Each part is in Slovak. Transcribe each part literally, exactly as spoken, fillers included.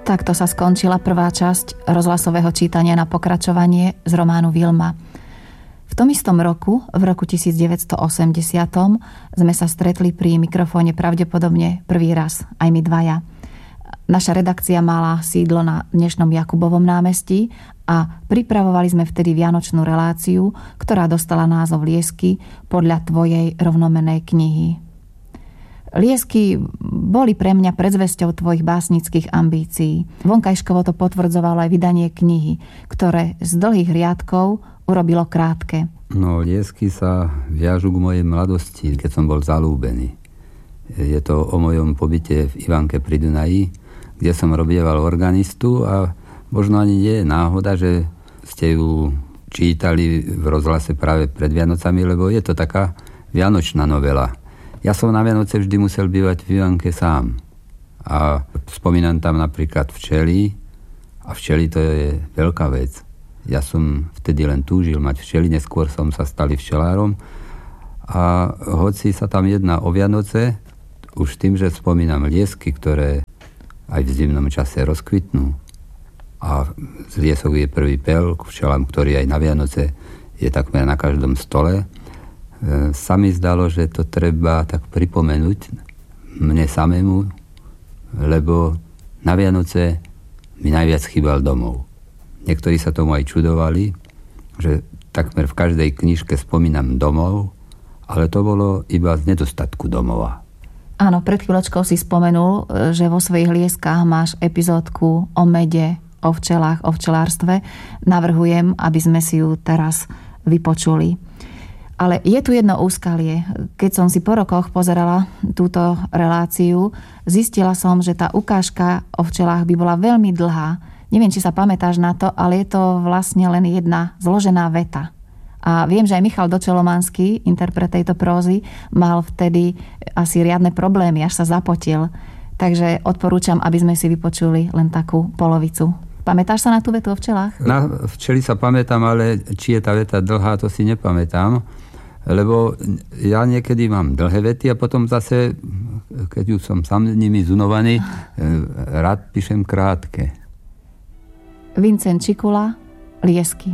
Takto sa skončila prvá časť rozhlasového čítania na pokračovanie z románu Vilma. V tom istom roku, v roku devätnásťstoosemdesiat, sme sa stretli pri mikrofóne pravdepodobne prvý raz, aj my dvaja. Naša redakcia mala sídlo na dnešnom Jakubovom námestí a pripravovali sme vtedy vianočnú reláciu, ktorá dostala názov Liesky podľa tvojej rovnomennej knihy. Liesky boli pre mňa predzvesťou tvojich básnických ambícií. Vonkajškovo to potvrdzovalo aj vydanie knihy, ktoré z dlhých riadkov urobilo krátke. No, liesky sa viažu k mojej mladosti, keď som bol zalúbený. Je to o mojom pobyte v Ivanke pri Dunaji, kde som robieval organistu a možno ani nie je náhoda, že ste ju čítali v rozhlase práve pred Vianocami, lebo je to taká vianočná novela. Ja som na Vianoce vždy musel bývať v Ivanke sám. A spomínam tam napríklad včely. A včely to je veľká vec. Ja som vtedy len túžil mať včely, neskôr som sa stali včelárom. A hoci sa tam jedná o Vianoce, už tým, že spomínam liesky, ktoré aj v zimnom čase rozkvitnú. A z liesok je prvý pel k včelám, ktorý aj na Vianoce je takmer na každom stole. Sa mi zdalo, že to treba tak pripomenúť mne samému, lebo na Vianoce mi najviac chýbal domov. Niektorí sa tomu aj čudovali, že takmer v každej knižke spomínam domov, ale to bolo iba z nedostatku domova. Áno, pred chvíľočkou si spomenul, že vo svojich lieskách máš epizódku o mede, o včelách, o včelárstve. Navrhujem, aby sme si ju teraz vypočuli. Ale je tu jedno úskalie. Keď som si po rokoch pozerala túto reláciu, zistila som, že tá ukážka o včelách by bola veľmi dlhá. Neviem, či sa pamätáš na to, ale je to vlastne len jedna zložená veta. A viem, že aj Michal Dočelomanský, interpret tejto prózy, mal vtedy asi riadne problémy, až sa zapotil. Takže odporúčam, aby sme si vypočuli len takú polovicu. Pamätáš sa na tú vetu o včelách? Na včely sa pamätám, ale či je tá veta dlhá, to si nepamätám. Lebo ja niekedy mám dlhé vety a potom zase, keď už som sám nimi zunovaný, rád píšem krátke. Vincent Čikula, Liesky.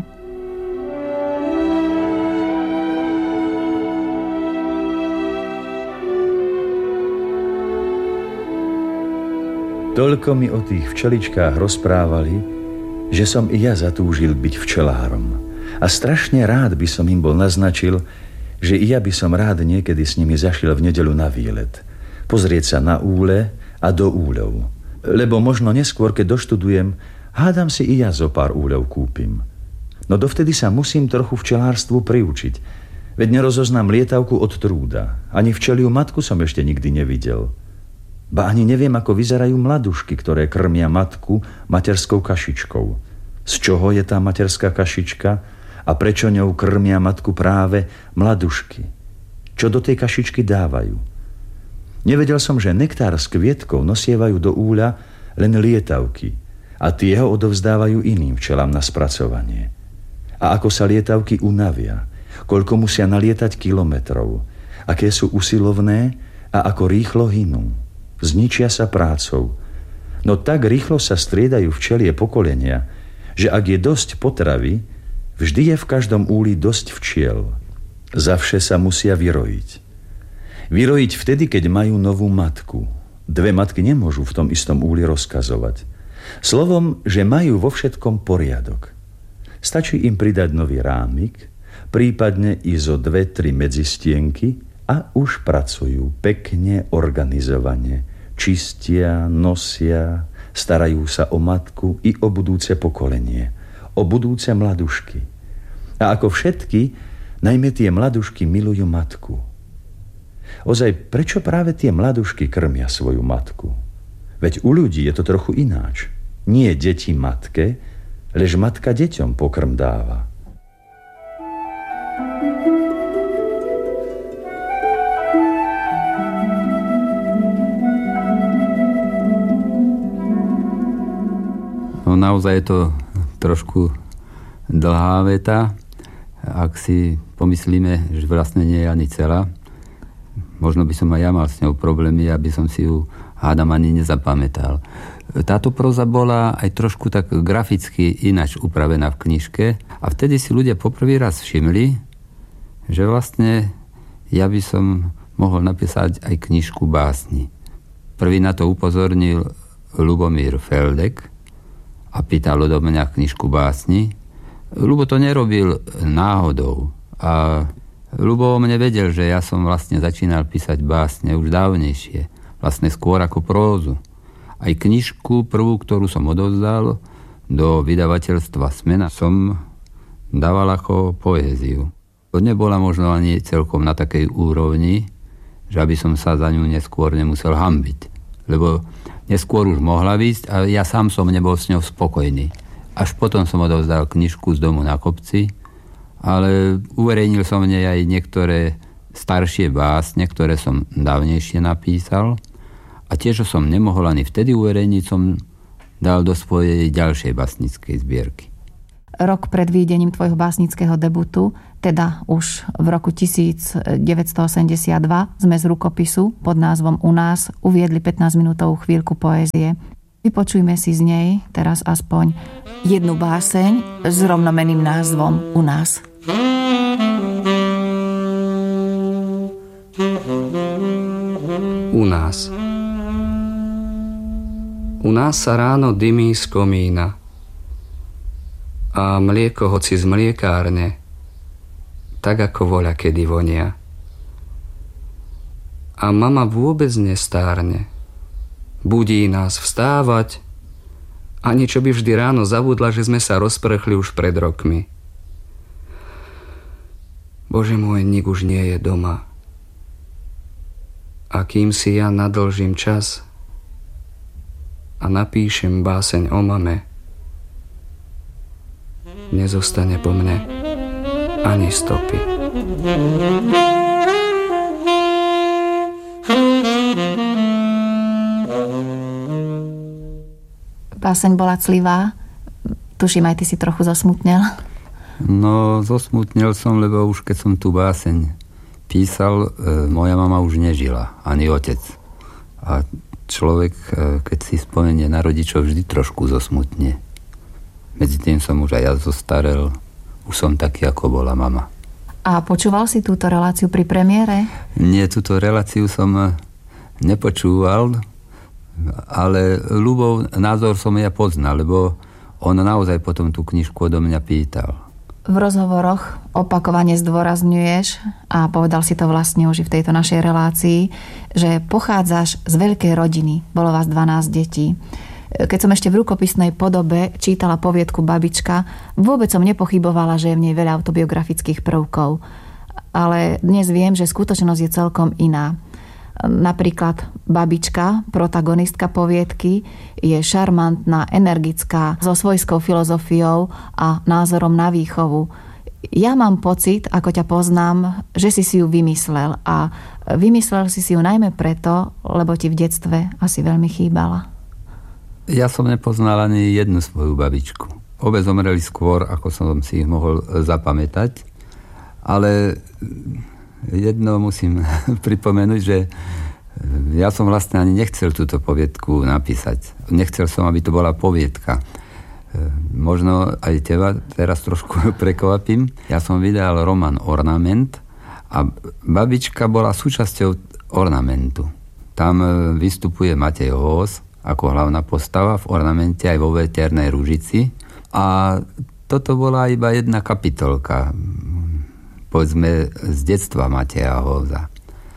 Toľko mi o tých včeličkách rozprávali, že som i ja zatúžil byť včelárom. A strašne rád by som im bol naznačil, že i ja by som rád niekedy s nimi zašiel v nedeľu na výlet. Pozrieť sa na úle a do úľov. Lebo možno neskôr, keď doštudujem, hádam si i ja zo pár úľov kúpim. No dovtedy sa musím trochu včelárstvu priučiť. Veď nerozoznám lietavku od trúda. Ani včeliu matku som ešte nikdy nevidel. Ba ani neviem, ako vyzerajú mladušky, ktoré krmia matku materskou kašičkou. Z čoho je tá materská kašička? A prečo ňou krmia matku práve mladušky? Čo do tej kašičky dávajú? Nevedel som, že nektár s kvietkou nosievajú do úľa len lietavky a tie ho odovzdávajú iným včelám na spracovanie. A ako sa lietavky unavia, koľko musia nalietať kilometrov, aké sú usilovné a ako rýchlo hynú. Zničia sa prácou. No tak rýchlo sa striedajú včelie pokolenia, že ak je dosť potravy, vždy je v každom úli dosť včiel. Zavše sa musia vyrojiť. Vyrojiť vtedy, keď majú novú matku. Dve matky nemôžu v tom istom úli rozkazovať. Slovom, že majú vo všetkom poriadok. Stačí im pridať nový rámik, prípadne i zo dve, tri medzistienky a už pracujú pekne, organizovane. Čistia, nosia, starajú sa o matku i o budúce pokolenie. O budúce mladušky. A ako všetky, najmä tie mladušky milujú matku. Ozaj, prečo práve tie mladušky krmia svoju matku? Veď u ľudí je to trochu ináč. Nie deti matke, lež matka deťom pokrm dáva. No naozaj je to trošku dlhá veta. Ak si pomyslíme, že vlastne nie je ani celá, možno by som aj ja mal s ňou problémy, aby som si ju hádam ani nezapamätal. Táto próza bola aj trošku tak graficky ináč upravená v knižke a vtedy si ľudia poprvý raz všimli, že vlastne ja by som mohol napísať aj knižku básni. Prvý na to upozornil Ľubomír Feldek a pýtal do mňa knižku básni. Ľubo to nerobil náhodou a Ľubo o mne vedel, že ja som vlastne začínal písať básne už dávnejšie, vlastne skôr ako prózu. Aj knižku prvú, ktorú som odovzdal do vydavateľstva Smena, som dával ako poéziu. To nebola možno ani celkom na takej úrovni, že aby som sa za ňu neskôr nemusel hanbiť. Lebo neskôr už mohla výjsť a ja sám som nebol s ňou spokojný. Až potom som odovzdal knižku Z domu na kopci, ale uverejnil som v nej aj niektoré staršie básne, ktoré som dávnejšie napísal. A tiež som nemohol ani vtedy uverejniť, som dal do svojej ďalšej básnickej zbierky. Rok pred výdením tvojho básnického debutu, teda už v roku devätnásťstoosemdesiatdva, sme z rukopisu pod názvom U nás uviedli pätnásťminútovú chvíľku poézie. Vypočujme si z nej teraz aspoň jednu báseň s rovnomenným názvom U nás. U nás. U nás sa ráno dymí z komína a mlieko hoci z mliekárne, tak ako voľa kedy vonia. A mama vôbec nestárne. Budí nás vstávať, ani čo by vždy ráno zabudla, že sme sa rozprchli už pred rokmi. Bože môj, nik už nie je doma. A kým si ja nadlžím čas a napíšem báseň o mame, nezostane po mne ani stopy. Báseň bola clivá. Tuším, aj ty si trochu zasmutnel. No, zosmutnel som, lebo už keď som tú báseň písal, e, moja mama už nežila, ani otec. A človek, e, keď si spomenie na rodičov, vždy trošku zosmutne. Medzi tým som už aj ja zostarel, už som taký, ako bola mama. A počúval si túto reláciu pri premiére? Nie, túto reláciu som nepočúval, ale Ľubov názor som ja poznal, lebo on naozaj potom tú knižku odo mňa pýtal. V rozhovoroch opakovane zdôrazňuješ, a povedal si to vlastne už v tejto našej relácii, že pochádzaš z veľkej rodiny. Bolo vás dvanásť detí. Keď som ešte v rukopisnej podobe čítala poviedku Babička, vôbec som nepochybovala, že je v nej veľa autobiografických prvkov. Ale dnes viem, že skutočnosť je celkom iná. Napríklad Babička, protagonistka poviedky, je šarmantná, energická, so svojskou filozofiou a názorom na výchovu. Ja mám pocit, ako ťa poznám, že si si ju vymyslel. A vymyslel si si ju najmä preto, lebo ti v detstve asi veľmi chýbala. Ja som nepoznal ani jednu svoju babičku. Obe zomreli skôr, ako som si ich mohol zapamätať. Ale jedno musím pripomenúť, že ja som vlastne ani nechcel túto poviedku napísať. Nechcel som, aby to bola poviedka. Možno aj teba teraz trošku prekvapím. Ja som vydal román Ornament a Babička bola súčasťou Ornamentu. Tam vystupuje Matej Hós ako hlavná postava v Ornamente aj vo Veternej Ružici. A toto bola iba jedna kapitolka, povedzme, z detstva Mateja Hóza.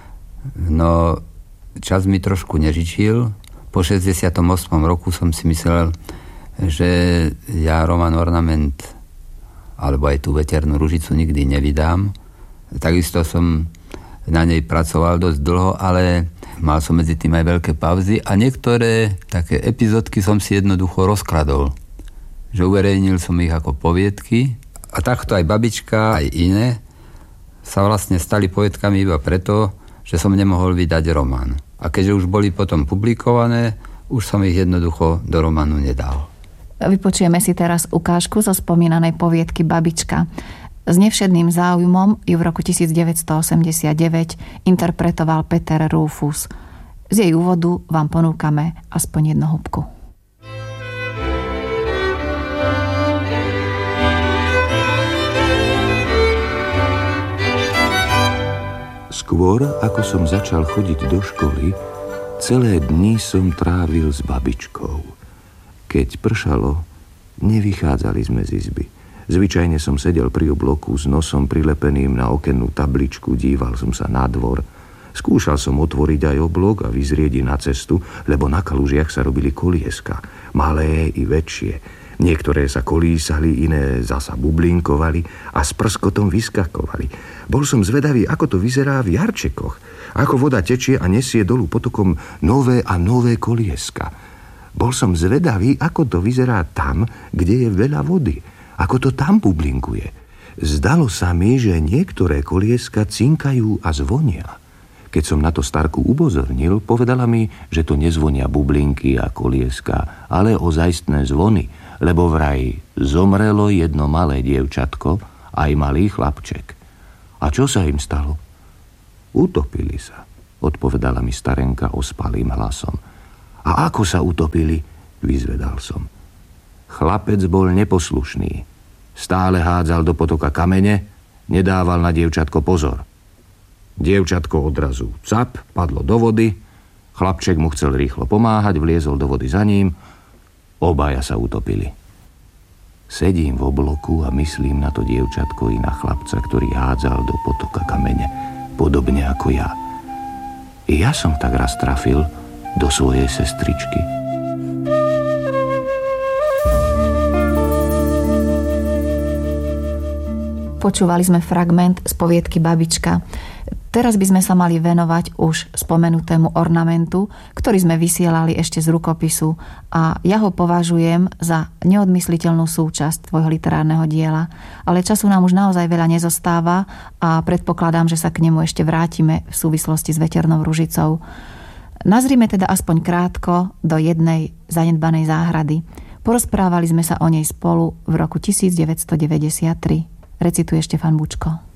No, čas mi trošku nežičil. Po šesťdesiatom ôsmom roku som si myslel, že ja román Ornament alebo aj tú Veternú Ružicu nikdy nevydám. Takisto som na nej pracoval dosť dlho, ale mal som medzi tým aj veľké pauzy a niektoré také epizódky som si jednoducho rozkladol. Že uverejnil som ich ako poviedky a takto aj Babička, aj iné sa vlastne stali poviedkami iba preto, že som nemohol vydať román. A keďže už boli potom publikované, už som ich jednoducho do románu nedal. Vypočujeme si teraz ukážku zo spomínanej poviedky Babička. S nevšedným záujmom ju v roku devätnásťstoosemdesiatdeväť interpretoval Peter Rufus. Z jej úvodu vám ponúkame aspoň jednu húbku. Skôr, ako som začal chodiť do školy, celé dni som trávil s babičkou. Keď pršalo, nevychádzali sme z izby. Zvyčajne som sedel pri obloku s nosom prilepeným na okennú tabličku, díval som sa na dvor. Skúšal som otvoriť aj oblok a vyzrieť na cestu, lebo na kalužiach sa robili kolieska, malé i väčšie. Niektoré sa kolísali, iné zasa bublinkovali a s prskotom vyskakovali. Bol som zvedavý, ako to vyzerá v jarčekoch, ako voda tečie a nesie dolu potokom nové a nové kolieska. Bol som zvedavý, ako to vyzerá tam, kde je veľa vody, ako to tam bublinkuje. Zdalo sa mi, že niektoré kolieska cinkajú a zvonia. Keď som na to starku upozornil, povedala mi, že to nezvonia bublinky a kolieska, ale ozajstné zvony, lebo vraj zomrelo jedno malé dievčatko, aj malý chlapček. A čo sa im stalo? Utopili sa, odpovedala mi starenka ospalým hlasom. A ako sa utopili? Vyzvedal som. Chlapec bol neposlušný. Stále hádzal do potoka kamene, nedával na dievčatko pozor. Dievčatko odrazu cap, padlo do vody, chlapček mu chcel rýchlo pomáhať, vliezol do vody za ním, obaja sa utopili. Sedím v obloku a myslím na to dievčatko i na chlapca, ktorý hádzal do potoka kamene, podobne ako ja. I ja som tak raz trafil do svojej sestričky. Počúvali sme fragment z poviedky Babička. Teraz by sme sa mali venovať už spomenutému ornamentu, ktorý sme vysielali ešte z rukopisu a ja ho považujem za neodmysliteľnú súčasť tvojho literárneho diela. Ale času nám už naozaj veľa nezostáva a predpokladám, že sa k nemu ešte vrátime v súvislosti s Veternou ružicou. Nazrime teda aspoň krátko do jednej zanedbanej záhrady. Porozprávali sme sa o nej spolu v roku devätnásťstodeväťdesiattri. Recituje Štefan Bučko.